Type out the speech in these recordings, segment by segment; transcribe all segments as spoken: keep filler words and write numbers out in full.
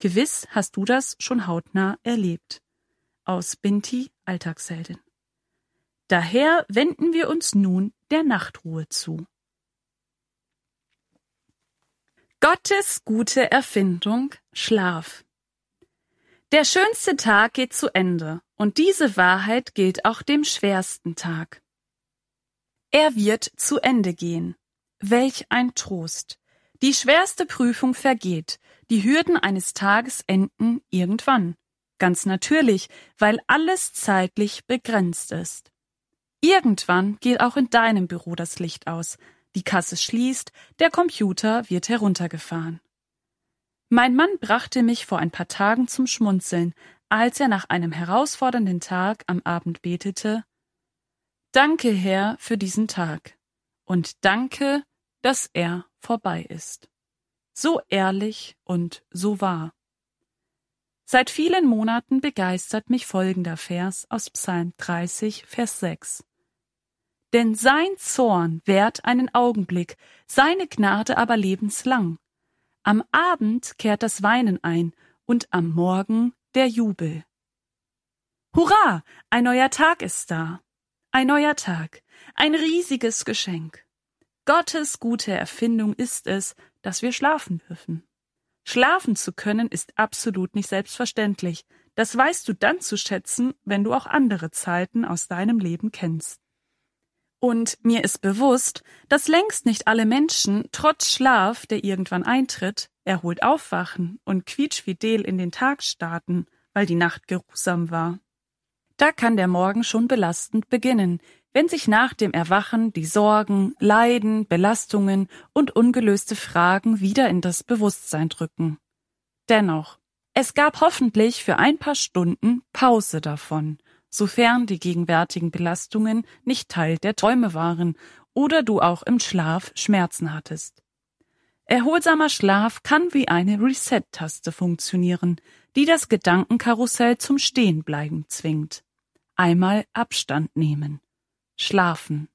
Gewiss hast du das schon hautnah erlebt. Aus Binti, Alltagsheldin. Daher wenden wir uns nun der Nachtruhe zu. Gottes gute Erfindung, Schlaf. Der schönste Tag geht zu Ende, und diese Wahrheit gilt auch dem schwersten Tag. Er wird zu Ende gehen. Welch ein Trost! Die schwerste Prüfung vergeht, die Hürden eines Tages enden irgendwann. Ganz natürlich, weil alles zeitlich begrenzt ist. Irgendwann geht auch in deinem Büro das Licht aus, die Kasse schließt, der Computer wird heruntergefahren. Mein Mann brachte mich vor ein paar Tagen zum Schmunzeln, als er nach einem herausfordernden Tag am Abend betete: Danke, Herr, für diesen Tag und danke, dass er vorbei ist. So ehrlich und so wahr. Seit vielen Monaten begeistert mich folgender Vers aus Psalm dreißig, Vers sechs. Denn sein Zorn währt einen Augenblick, seine Gnade aber lebenslang. Am Abend kehrt das Weinen ein und am Morgen der Jubel. Hurra! Ein neuer Tag ist da. Ein neuer Tag. Ein riesiges Geschenk. Gottes gute Erfindung ist es, dass wir schlafen dürfen. Schlafen zu können ist absolut nicht selbstverständlich. Das weißt du dann zu schätzen, wenn du auch andere Zeiten aus deinem Leben kennst. Und mir ist bewusst, dass längst nicht alle Menschen trotz Schlaf, der irgendwann eintritt, erholt aufwachen und quietschfidel in den Tag starten, weil die Nacht geruhsam war. Da kann der Morgen schon belastend beginnen, wenn sich nach dem Erwachen die Sorgen, Leiden, Belastungen und ungelöste Fragen wieder in das Bewusstsein drücken. Dennoch, es gab hoffentlich für ein paar Stunden Pause davon, sofern die gegenwärtigen Belastungen nicht Teil der Träume waren oder du auch im Schlaf Schmerzen hattest. Erholsamer Schlaf kann wie eine Reset-Taste funktionieren, die das Gedankenkarussell zum Stehenbleiben zwingt. Einmal Abstand nehmen. Schlafen.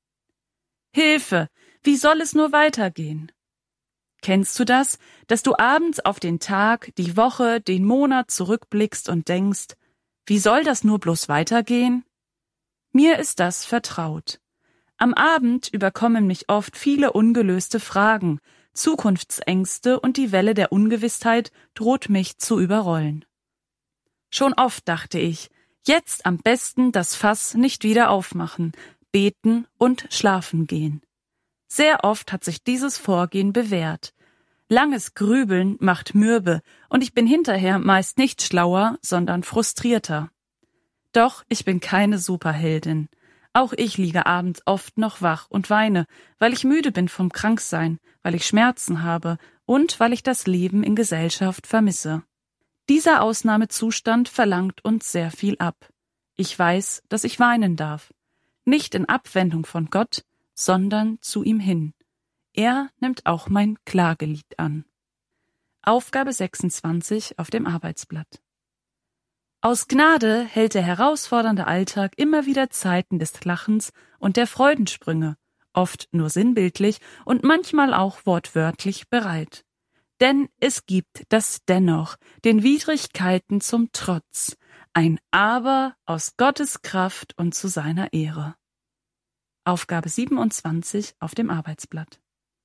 Hilfe! Wie soll es nur weitergehen? Kennst du das, dass du abends auf den Tag, die Woche, den Monat zurückblickst und denkst, wie soll das nur bloß weitergehen? Mir ist das vertraut. Am Abend überkommen mich oft viele ungelöste Fragen, Zukunftsängste und die Welle der Ungewissheit droht mich zu überrollen. Schon oft dachte ich, jetzt am besten das Fass nicht wieder aufmachen, beten und schlafen gehen. Sehr oft hat sich dieses Vorgehen bewährt. Langes Grübeln macht mürbe und ich bin hinterher meist nicht schlauer, sondern frustrierter. Doch ich bin keine Superheldin. Auch ich liege abends oft noch wach und weine, weil ich müde bin vom Kranksein, weil ich Schmerzen habe und weil ich das Leben in Gesellschaft vermisse. Dieser Ausnahmezustand verlangt uns sehr viel ab. Ich weiß, dass ich weinen darf. Nicht in Abwendung von Gott, sondern zu ihm hin. Er nimmt auch mein Klagelied an. Aufgabe sechsundzwanzig auf dem Arbeitsblatt. Aus Gnade hält der herausfordernde Alltag immer wieder Zeiten des Lachens und der Freudensprünge, oft nur sinnbildlich und manchmal auch wortwörtlich bereit. Denn es gibt das Dennoch, den Widrigkeiten zum Trotz, ein Aber aus Gottes Kraft und zu seiner Ehre. Aufgabe siebenundzwanzig auf dem Arbeitsblatt.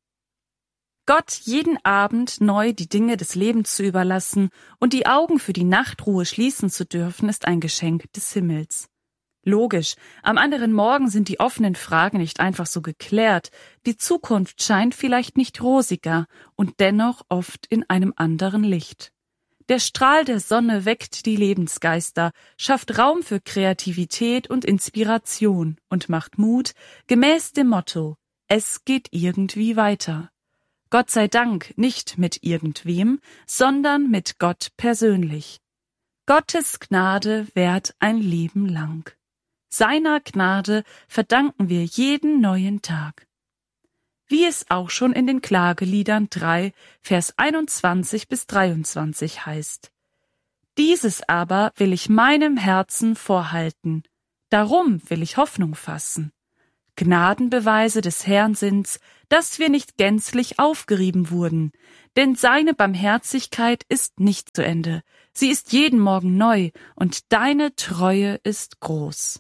Gott jeden Abend neu die Dinge des Lebens zu überlassen und die Augen für die Nachtruhe schließen zu dürfen, ist ein Geschenk des Himmels. Logisch, am anderen Morgen sind die offenen Fragen nicht einfach so geklärt, die Zukunft scheint vielleicht nicht rosiger und dennoch oft in einem anderen Licht. Der Strahl der Sonne weckt die Lebensgeister, schafft Raum für Kreativität und Inspiration und macht Mut, gemäß dem Motto, es geht irgendwie weiter. Gott sei Dank nicht mit irgendwem, sondern mit Gott persönlich. Gottes Gnade währt ein Leben lang. Seiner Gnade verdanken wir jeden neuen Tag. Wie es auch schon in den Klageliedern drei, Vers einundzwanzig bis dreiundzwanzig heißt. Dieses aber will ich meinem Herzen vorhalten, darum will ich Hoffnung fassen. Gnadenbeweise des Herrn sind's, dass wir nicht gänzlich aufgerieben wurden, denn seine Barmherzigkeit ist nicht zu Ende. Sie ist jeden Morgen neu, und deine Treue ist groß.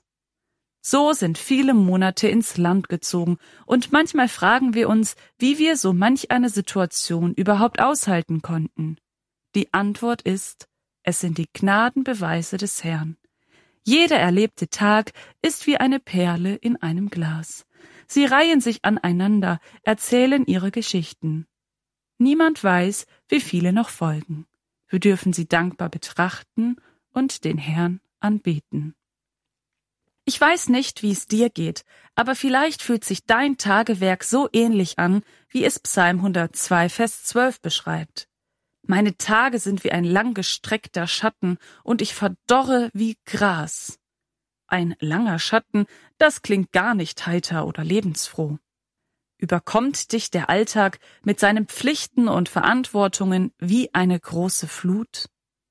So sind viele Monate ins Land gezogen, und manchmal fragen wir uns, wie wir so manch eine Situation überhaupt aushalten konnten. Die Antwort ist, es sind die Gnadenbeweise des Herrn. Jeder erlebte Tag ist wie eine Perle in einem Glas. Sie reihen sich aneinander, erzählen ihre Geschichten. Niemand weiß, wie viele noch folgen. Wir dürfen sie dankbar betrachten und den Herrn anbeten. Ich weiß nicht, wie es dir geht, aber vielleicht fühlt sich dein Tagewerk so ähnlich an, wie es Psalm hundertzwei, Vers zwölf beschreibt. Meine Tage sind wie ein langgestreckter Schatten, und ich verdorre wie Gras. Ein langer Schatten, das klingt gar nicht heiter oder lebensfroh. Überkommt dich der Alltag mit seinen Pflichten und Verantwortungen wie eine große Flut?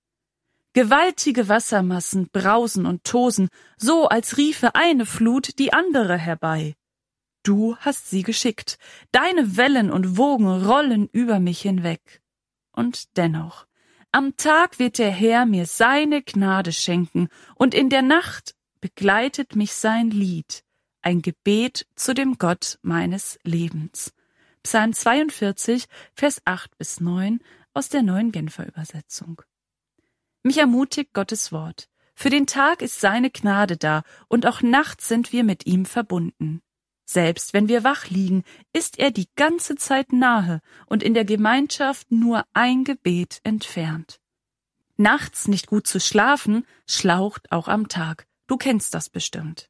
Gewaltige Wassermassen brausen und tosen, so als riefe eine Flut die andere herbei. Du hast sie geschickt, deine Wellen und Wogen rollen über mich hinweg. Und dennoch, am Tag wird der Herr mir seine Gnade schenken, und in der Nacht begleitet mich sein Lied, ein Gebet zu dem Gott meines Lebens. Psalm zweiundvierzig, Vers acht bis neun aus der Neuen Genfer Übersetzung. Mich ermutigt Gottes Wort. Für den Tag ist seine Gnade da, und auch nachts sind wir mit ihm verbunden. Selbst wenn wir wach liegen, ist er die ganze Zeit nahe und in der Gemeinschaft nur ein Gebet entfernt. Nachts nicht gut zu schlafen, schlaucht auch am Tag. Du kennst das bestimmt.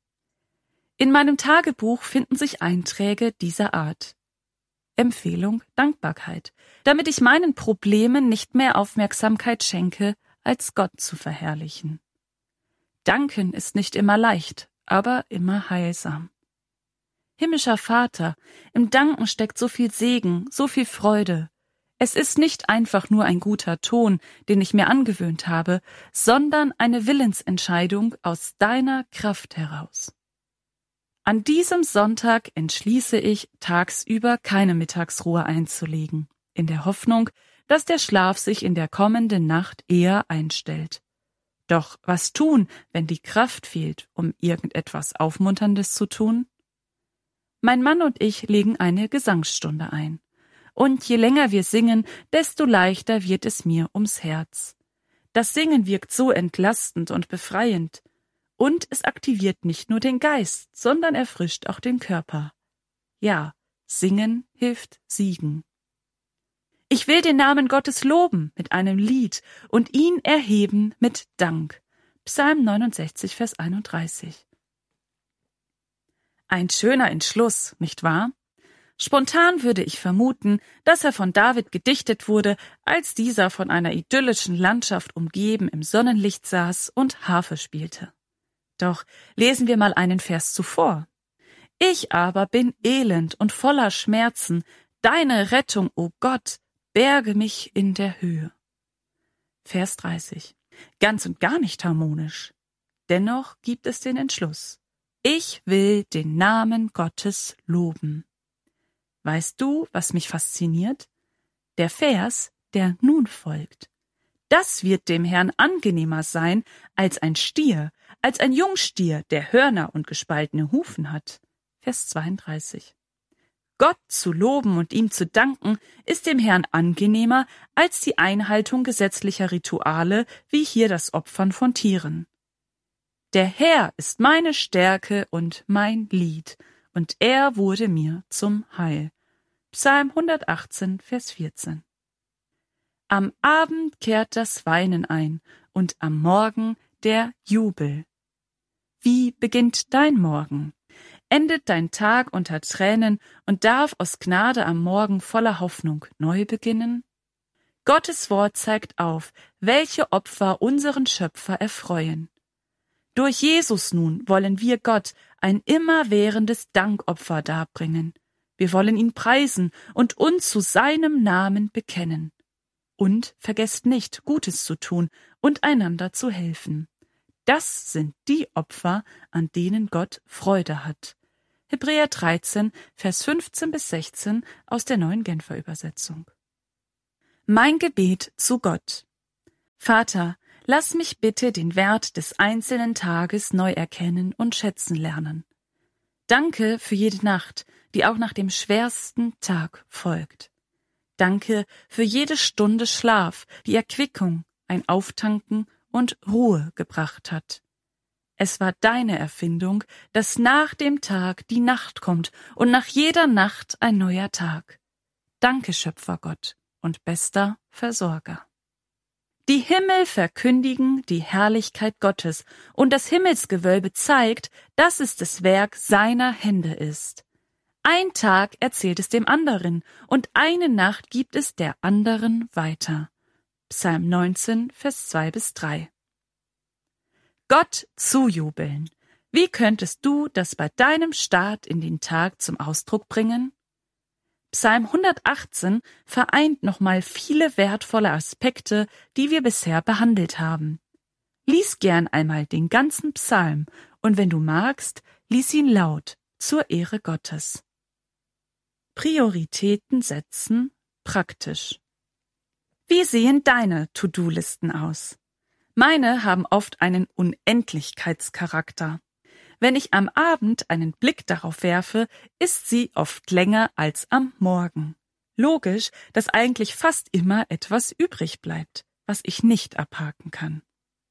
In meinem Tagebuch finden sich Einträge dieser Art. Empfehlung Dankbarkeit, damit ich meinen Problemen nicht mehr Aufmerksamkeit schenke, als Gott zu verherrlichen. Danken ist nicht immer leicht, aber immer heilsam. Himmlischer Vater, im Danken steckt so viel Segen, so viel Freude. Es ist nicht einfach nur ein guter Ton, den ich mir angewöhnt habe, sondern eine Willensentscheidung aus deiner Kraft heraus. An diesem Sonntag entschließe ich, tagsüber keine Mittagsruhe einzulegen, in der Hoffnung, dass der Schlaf sich in der kommenden Nacht eher einstellt. Doch was tun, wenn die Kraft fehlt, um irgendetwas Aufmunterndes zu tun? Mein Mann und ich legen eine Gesangsstunde ein. Und je länger wir singen, desto leichter wird es mir ums Herz. Das Singen wirkt so entlastend und befreiend. Und es aktiviert nicht nur den Geist, sondern erfrischt auch den Körper. Ja, Singen hilft siegen. Ich will den Namen Gottes loben mit einem Lied und ihn erheben mit Dank. Psalm neunundsechzig, Vers einunddreißig. Ein schöner Entschluss, nicht wahr? Spontan würde ich vermuten, dass er von David gedichtet wurde, als dieser von einer idyllischen Landschaft umgeben im Sonnenlicht saß und Harfe spielte. Doch lesen wir mal einen Vers zuvor. Ich aber bin elend und voller Schmerzen, deine Rettung, o Gott, berge mich in der Höhe. Vers dreißig. Ganz und gar nicht harmonisch. Dennoch gibt es den Entschluss. Ich will den Namen Gottes loben. Weißt du, was mich fasziniert? Der Vers, der nun folgt. Das wird dem Herrn angenehmer sein als ein Stier, als ein Jungstier, der Hörner und gespaltene Hufen hat. Vers zweiunddreißig. Gott zu loben und ihm zu danken, ist dem Herrn angenehmer als die Einhaltung gesetzlicher Rituale, wie hier das Opfern von Tieren. Der Herr ist meine Stärke und mein Lied, und er wurde mir zum Heil. Psalm hundertachtzehn, Vers vierzehn. Am Abend kehrt das Weinen ein und am Morgen der Jubel. Wie beginnt dein Morgen? Endet dein Tag unter Tränen und darf aus Gnade am Morgen voller Hoffnung neu beginnen? Gottes Wort zeigt auf, welche Opfer unseren Schöpfer erfreuen. Durch Jesus nun wollen wir Gott ein immerwährendes Dankopfer darbringen. Wir wollen ihn preisen und uns zu seinem Namen bekennen. Und vergesst nicht, Gutes zu tun und einander zu helfen. Das sind die Opfer, an denen Gott Freude hat. Hebräer dreizehn, Vers fünfzehn bis sechzehn aus der Neuen Genfer Übersetzung. Mein Gebet zu Gott. Vater, lass mich bitte den Wert des einzelnen Tages neu erkennen und schätzen lernen. Danke für jede Nacht, die auch nach dem schwersten Tag folgt. Danke für jede Stunde Schlaf, die Erquickung, ein Auftanken und Ruhe gebracht hat. Es war deine Erfindung, dass nach dem Tag die Nacht kommt und nach jeder Nacht ein neuer Tag. Danke, Schöpfergott und bester Versorger. Die Himmel verkündigen die Herrlichkeit Gottes, und das Himmelsgewölbe zeigt, dass es das Werk seiner Hände ist. Ein Tag erzählt es dem anderen, und eine Nacht gibt es der anderen weiter. Psalm neunzehn, Vers zwei bis drei. Gott zujubeln. Wie könntest du das bei deinem Start in den Tag zum Ausdruck bringen? Psalm hundertachtzehn vereint nochmal viele wertvolle Aspekte, die wir bisher behandelt haben. Lies gern einmal den ganzen Psalm und wenn du magst, lies ihn laut zur Ehre Gottes. Prioritäten setzen, praktisch. Wie sehen deine To-Do-Listen aus? Meine haben oft einen Unendlichkeitscharakter. Wenn ich am Abend einen Blick darauf werfe, ist sie oft länger als am Morgen. Logisch, dass eigentlich fast immer etwas übrig bleibt, was ich nicht abhaken kann.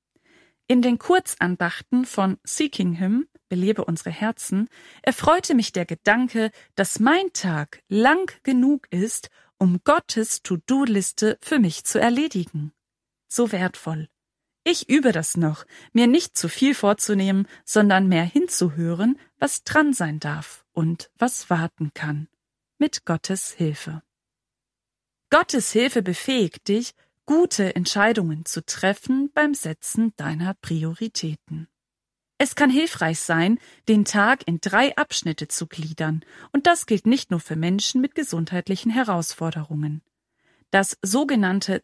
In den Kurzandachten von Seeking Him, belebe unsere Herzen, erfreute mich der Gedanke, dass mein Tag lang genug ist, um Gottes To-Do-Liste für mich zu erledigen. So wertvoll. Ich übe das noch, mir nicht zu viel vorzunehmen, sondern mehr hinzuhören, was dran sein darf und was warten kann. Mit Gottes Hilfe. Gottes Hilfe befähigt dich, gute Entscheidungen zu treffen beim Setzen deiner Prioritäten. Es kann hilfreich sein, den Tag in drei Abschnitte zu gliedern, und das gilt nicht nur für Menschen mit gesundheitlichen Herausforderungen. Das sogenannte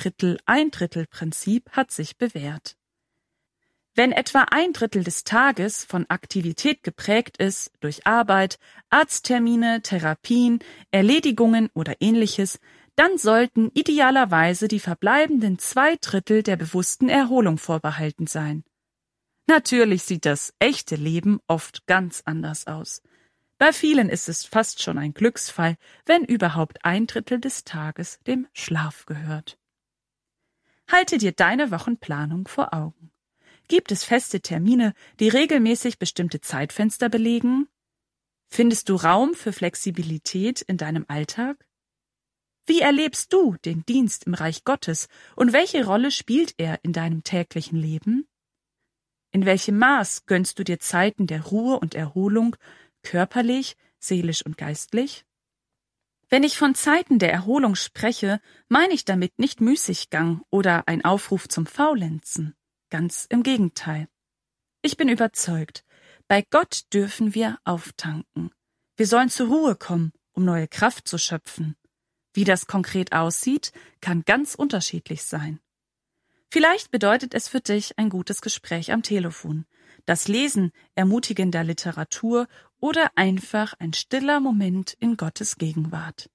Zwei-Drittel-Ein-Drittel-Prinzip hat sich bewährt. Wenn etwa ein Drittel des Tages von Aktivität geprägt ist, durch Arbeit, Arzttermine, Therapien, Erledigungen oder Ähnliches, dann sollten idealerweise die verbleibenden zwei Drittel der bewussten Erholung vorbehalten sein. Natürlich sieht das echte Leben oft ganz anders aus. Bei vielen ist es fast schon ein Glücksfall, wenn überhaupt ein Drittel des Tages dem Schlaf gehört. Halte dir deine Wochenplanung vor Augen. Gibt es feste Termine, die regelmäßig bestimmte Zeitfenster belegen? Findest du Raum für Flexibilität in deinem Alltag? Wie erlebst du den Dienst im Reich Gottes und welche Rolle spielt er in deinem täglichen Leben? In welchem Maß gönnst du dir Zeiten der Ruhe und Erholung, körperlich, seelisch und geistlich? Wenn ich von Zeiten der Erholung spreche, meine ich damit nicht Müßiggang oder ein Aufruf zum Faulenzen. Ganz im Gegenteil. Ich bin überzeugt, bei Gott dürfen wir auftanken. Wir sollen zur Ruhe kommen, um neue Kraft zu schöpfen. Wie das konkret aussieht, kann ganz unterschiedlich sein. Vielleicht bedeutet es für dich ein gutes Gespräch am Telefon, das Lesen ermutigender Literatur oder einfach ein stiller Moment in Gottes Gegenwart.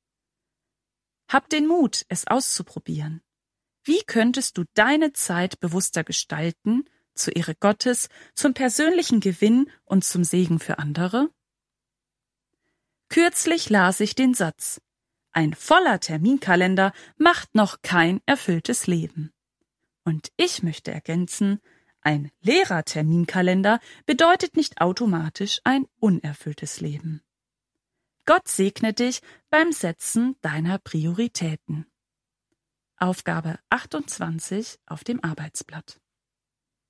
Hab den Mut, es auszuprobieren. Wie könntest du deine Zeit bewusster gestalten, zur Ehre Gottes, zum persönlichen Gewinn und zum Segen für andere? Kürzlich las ich den Satz: Ein voller Terminkalender macht noch kein erfülltes Leben. Und ich möchte ergänzen, ein leerer Terminkalender bedeutet nicht automatisch ein unerfülltes Leben. Gott segne dich beim Setzen deiner Prioritäten. Aufgabe achtundzwanzig auf dem Arbeitsblatt.